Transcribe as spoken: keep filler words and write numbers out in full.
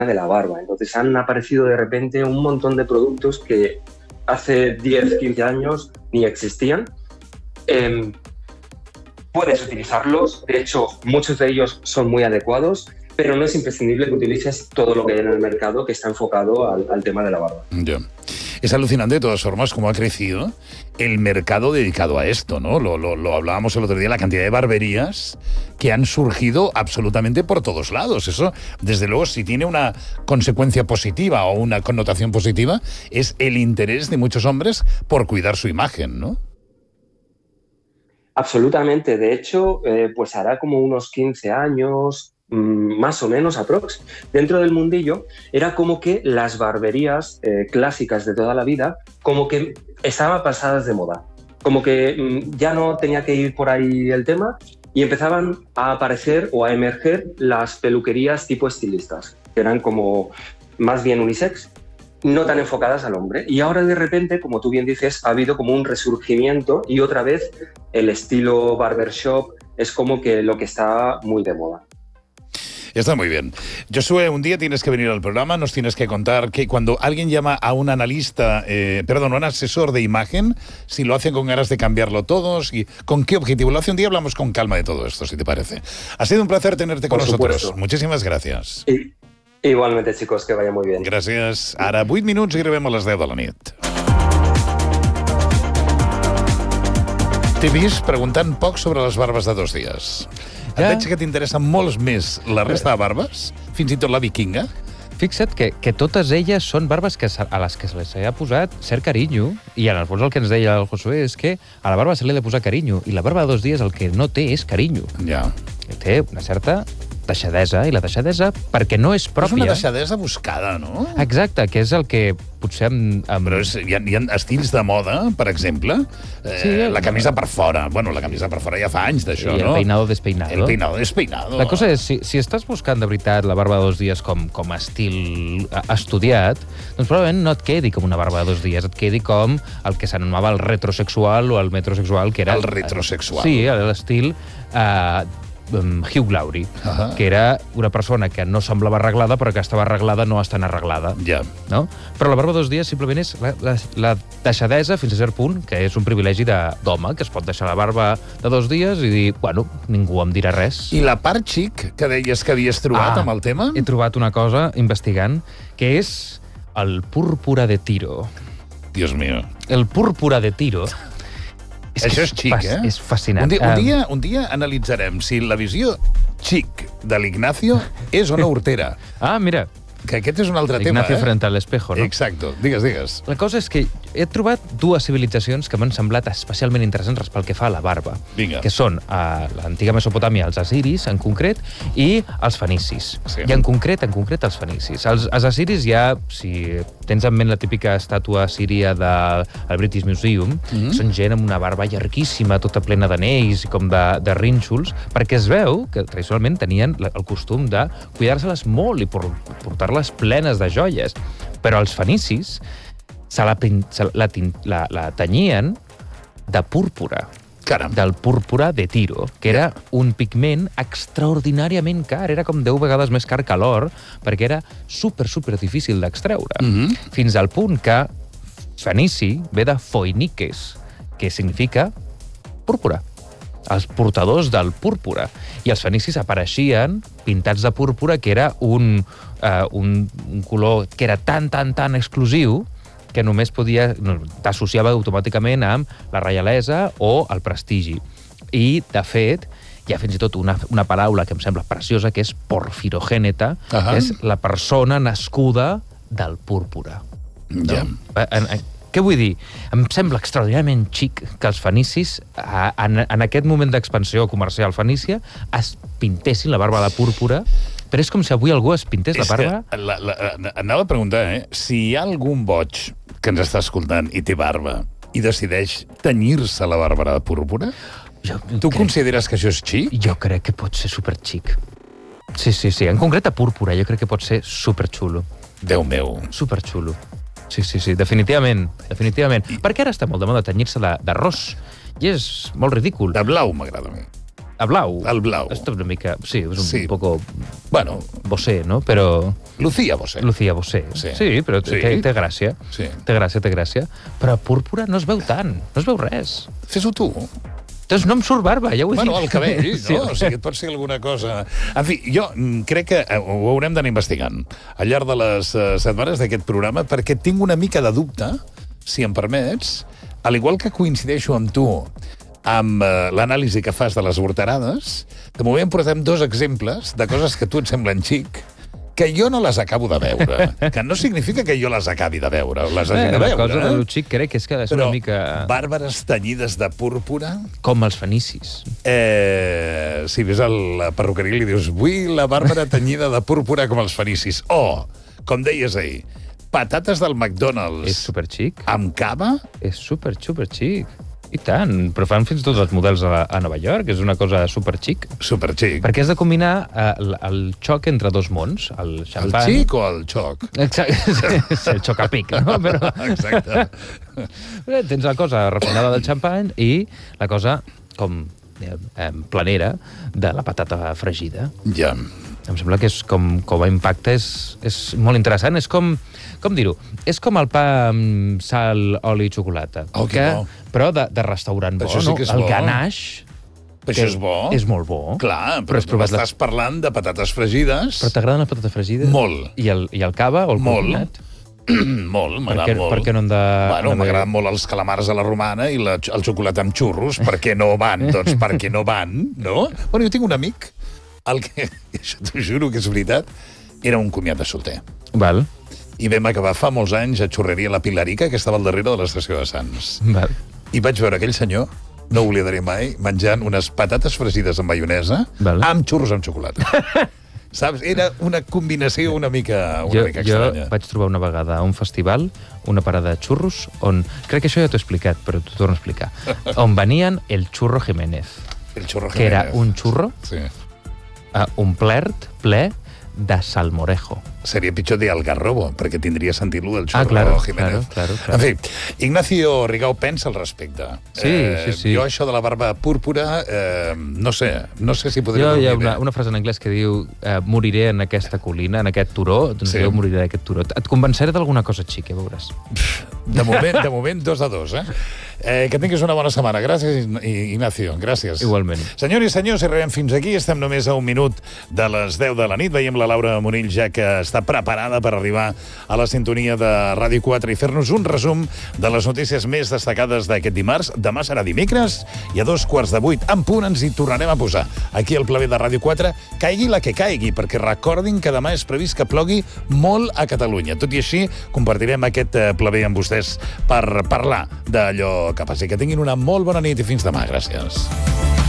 de la barba. Entonces han aparecido de repente un montón de productos que hace diez, quince años ni existían. Eh, puedes utilizarlos, de hecho muchos de ellos son muy adecuados, pero no es imprescindible que utilices todo lo que hay en el mercado que está enfocado al, al tema de la barba. Ya. Es alucinante de todas formas cómo ha crecido el mercado dedicado a esto, ¿no? Lo, lo, lo hablábamos el otro día, la cantidad de barberías que han surgido absolutamente por todos lados. Eso, desde luego, si tiene una consecuencia positiva o una connotación positiva, es el interés de muchos hombres por cuidar su imagen, ¿no? Absolutamente. De hecho, eh, pues hará como unos quince años, mmm, más o menos, aprox, dentro del mundillo, era como que las barberías eh, clásicas de toda la vida, como que estaban pasadas de moda. Como que mmm, ya no tenía que ir por ahí el tema y empezaban a aparecer o a emerger las peluquerías tipo estilistas, que eran como más bien unisex, no tan enfocadas al hombre. Y ahora de repente, como tú bien dices, ha habido como un resurgimiento y otra vez el estilo barbershop es como que lo que está muy de moda. Está muy bien. Josué, un día tienes que venir al programa, nos tienes que contar que cuando alguien llama a un analista, eh, perdón, a un asesor de imagen, si lo hacen con ganas de cambiarlo todos y con qué objetivo lo hace. Un día hablamos con calma de todo esto, si te parece. Ha sido un placer tenerte con Por nosotros. supuesto. Muchísimas gracias. I, igualmente, chicos, que vaya muy bien. Gràcies. Ara vuit minuts i arribem a les deu de la nit. T'he vist preguntant poc sobre les barbes de dos dies. Ja. Et veig que t'interessen molts més la resta de barbes, fins i tot la vikinga. Fixa't que, que totes elles són barbes que, a les que se les ha posat cert carinyo, i en el fons el que ens deia el Josué és que a la barba se li ha de posar carinyo, i la barba de dos dies el que no té és carinyo. Ja. Té una certa deixadesa, i la deixadesa, perquè no és pròpia... És una deixadesa buscada, no? Exacte, que és el que potser... Amb, amb... Però és, hi, ha, hi ha estils de moda, per exemple, eh, sí, la camisa per fora. Bueno, la camisa per fora ja fa anys d'això, no? I el peinado despeinado. El peinado despeinado. La cosa és, si, si estàs buscant de veritat la barba de dos dies com, com a estil estudiat, doncs probablement no et quedi com una barba de dos dies, et quedi com el que s'anomenava el retrosexual o el metrosexual, que era... El retrosexual. Sí, l'estil... Eh, Hugh Laurie, uh-huh. que era una persona que no semblava arreglada, però que estava arreglada no estant arreglada. Ja. No? Però la barba de dos dies simplement és la, la, la deixadesa fins a cert punt, que és un privilegi d'home, que es pot deixar la barba de dos dies i dir, bueno, ningú em dirà res. I la part xic que deies que havies trobat ah, amb el tema? He trobat una cosa investigant, que és el púrpura de Tiro. Dios mío. El púrpura de Tiro... És Això és xic, eh? És fascinant. Un dia, un, dia, un dia analitzarem si la visió xic de l'Ignacio és o no hortera. Ah, mira. Que aquest és un altre tema, Ignacio eh? frente al espejo, no? Exacto. Digues, digues. La cosa és que he trobat dues civilitzacions que m'han semblat especialment interessants pel que fa a la barba. Vinga. Que són a l'antiga Mesopotàmia, els assiris, en concret, i els fenicis. Sí. I en concret, en concret, els fenicis. Els, els assiris ja, si tens en ment la típica estàtua assíria del British Museum, mm-hmm. són gent amb una barba llarguíssima, tota plena d'anells i com de, de rínxols, perquè es veu que tradicionalment tenien el costum de cuidar-se-les molt i portar-les plenes de joies. Però els fenicis se la, se la, la, la tenyien de púrpura. Caram. Del púrpura de Tiro, que era un pigment extraordinàriament car. Era com deu vegades més car que l'or, perquè era super, super difícil d'extreure. Mm-hmm. Fins al punt que fenici ve de foiniques, que significa púrpura. Els portadors del púrpura. I els fenicis apareixien pintats de púrpura, que era un, uh, un, un color que era tan, tan, tan exclusiu que només podia... No, t'associava automàticament amb la reialesa o el prestigi. I, de fet, hi ha fins i tot una, una paraula que em sembla preciosa, que és porfirogèneta, uh-huh. que és la persona nascuda del púrpura. Ja. No? En, en, què vull dir? Em sembla extraordinàriament xic que els fenicis, en, en aquest moment d'expansió comercial fenícia, es pintessin la barba de púrpura, però és com si avui algú es pintés la barba... La, la, la, anava a preguntar, eh? Si hi ha algun boig que ens està escoltant i té barba i decideix tenyir-se la barba de púrpura, jo tu crec... consideres que això és xic? Jo crec que pot ser superxic. Sí, sí, sí. En concret a púrpura, jo crec que pot ser superxulo. Déu meu. Superxulo. Sí, sí, sí, definitivament, definitivament. I... Perquè ara està molt de moda tenyir-se de, de ros, i és molt ridícul. De blau m'agrada a mi. A blau. El blau. Esto una mica... Sí, és un Sí. poco... Bueno, Bosé, no? Però... Lucía Bosé. Lucía Bosé. Sí. Sí, però Sí. té, té gràcia. Sí. Té gràcia, té gràcia. Però púrpura no es veu tant. No es veu res. Fes-ho tu. Doncs no em surt barba, ja ho he Bueno, dit. el cabell, no? Sí, O sigui, et pot ser alguna cosa... En fi, jo mm, crec que eh, ho haurem d'anar investigant al llarg de les eh, setmanes d'aquest programa, perquè tinc una mica de dubte, si em permets, al igual que coincideixo amb tu amb eh, l'anàlisi que fas de les horterades, de moment portem dos exemples de coses que a tu et semblen xic, que jo no les acabo de veure. Que no significa que jo les acabi de veure, les hagi Eh, de la veure. cosa de eh? lo xic crec que és que és Però una mica bàrbares tenyides de púrpura... com els fenicis. Eh, si ves a la perruqueria i li dius vull la Bàrbara tenyida de púrpura com els fenicis. O, com deies ahir, patates del McDonald's És superxic. amb cava? És super, super xic. I tant, però fan fins i tot els models a, a Nova York, és una cosa super xic. Superxic. Perquè has de combinar eh, el, el xoc entre dos mons, el El xampany... xic o el xoc? Exacte, és el xocapic, no? Però... Exacte. Bé, tens la cosa refinada del xampany i la cosa com eh, eh, planera de la patata fregida. Ja. Em sembla que és com, com a impacte és, és molt interessant. És com, com dir-ho, és com el pa amb sal, oli i xocolata. Oh, que bo. Però de, de restaurant bo, Això sí no? que és El bo. ganache, Però això és bo. és molt bo. Clar, Però però, has tu provat m'estàs parlant de patates fregides. Però t'agraden les patates fregides? Molt. I el, i el cava o el Molt. coconut? Molt, Per m'agrada què, molt. per què no han de... Bueno, han de- m'agraden molt els calamars a la romana i la, el xocolata amb xurros, perquè no van, doncs perquè no van, no? Bueno, jo tinc un amic, el que, això t'ho juro que és veritat, era un comiat de solter. Val, I vam acabar fa molts anys a Xurreria La Pilarica, que estava al darrere de l'estació de Sants. val. I vaig veure aquell senyor, no ho oblidaré mai, menjant unes patates fregides amb maionesa Val. amb xurros amb xocolata. Saps? Era una combinació una mica, una Jo, mica jo estranya. vaig trobar una vegada a un festival una parada de xurros on... Crec que això ja t'ho he explicat, però t'ho torno a explicar. On venien el xurro Jiménez, El xurro que era Jiménez. un xurro Sí. uh, omplert ple de salmorejo. Seria pitjor dir Algarrobo, perquè tindria sentit lo del Ah, xurro claro, Jiménez. claro, claro, claro. En fi, Ignacio Rigau pensa al respecte. Sí, sí, sí. Jo això de la barba púrpura, eh, no sé, no sé si podria Jo, hi ha dormir una, bé. una frase en anglès que diu eh, moriré en aquesta colina, en aquest turó, doncs Sí. jo moriré en aquest turó. Et convenceré d'alguna cosa xic, ja veuràs. De moment, de moment, dos a dos, eh? eh que tinguis una bona setmana. Gràcies, Ignacio, gràcies. Igualment. Senyors i senyors, arribem fins aquí. Estem només a un minut de les deu de la nit. Veiem la Laura Monill ja que està preparada per arribar a la sintonia de Ràdio quatre i fer-nos un resum de les notícies més destacades d'aquest dimarts. Demà serà dimecres i a dos quarts de vuit en punt ens hi tornarem a posar. Aquí al Pleber de Ràdio quatre, caigui la que caigui, perquè recordin que demà és previst que plogui molt a Catalunya. Tot i així, compartirem aquest eh, Pleber amb vostès per parlar d'allò que passi. Que tinguin una molt bona nit i fins demà. Gràcies.